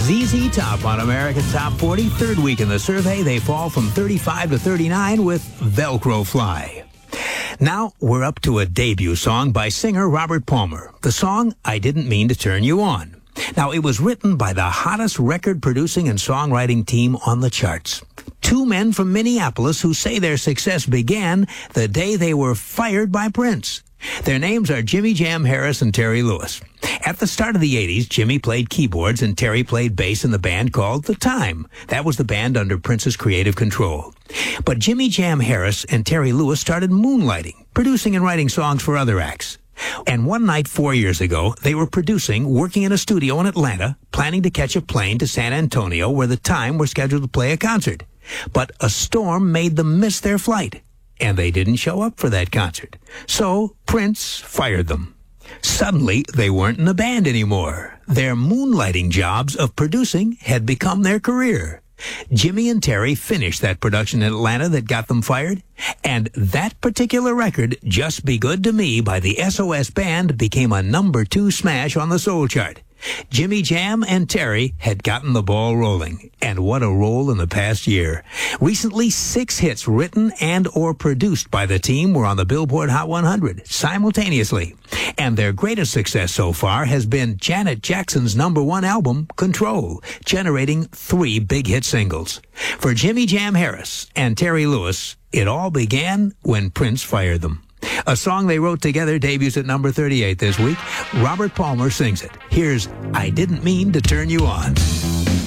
ZZ Top on American Top 40. Third week in the survey, they fall from 35 to 39 with Velcro Fly. Now we're up to a debut song by singer Robert Palmer. The song, I Didn't Mean to Turn You On. Now, it was written by the hottest record-producing and songwriting team on the charts. Two men from Minneapolis who say their success began the day they were fired by Prince. Their names are Jimmy Jam Harris and Terry Lewis. At the start of the 80s, Jimmy played keyboards and Terry played bass in the band called The Time. That was the band under Prince's creative control. But Jimmy Jam Harris and Terry Lewis started moonlighting, producing and writing songs for other acts. And one night 4 years ago, they were producing, working in a studio in Atlanta, planning to catch a plane to San Antonio where The Time were scheduled to play a concert. But a storm made them miss their flight, and they didn't show up for that concert. So Prince fired them. Suddenly, they weren't in the band anymore. Their moonlighting jobs of producing had become their career. Jimmy and Terry finished that production in Atlanta that got them fired, and that particular record, Just Be Good to Me by the SOS Band, became a number 2 smash on the soul chart. Jimmy Jam and Terry had gotten the ball rolling, and what a roll in the past year. Recently, 6 hits written and or produced by the team were on the Billboard Hot 100 simultaneously. And their greatest success so far has been Janet Jackson's #1 album, Control, generating 3 big hit singles. For Jimmy Jam Harris and Terry Lewis, it all began when Prince fired them. A song they wrote together debuts at number 38 this week. Robert Palmer sings it. Here's I Didn't Mean to Turn You On.